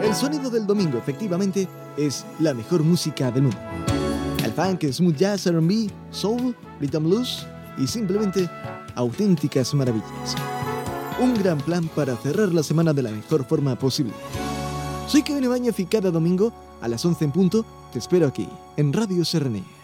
El sonido del domingo, efectivamente, es la mejor música del mundo. El funk, smooth jazz, R&B, soul, rhythm blues y simplemente auténticas maravillas. Un gran plan para cerrar la semana de la mejor forma posible. Soy Kevin Ibáñez y cada domingo a las 11 en punto te espero aquí en Radio Serranía.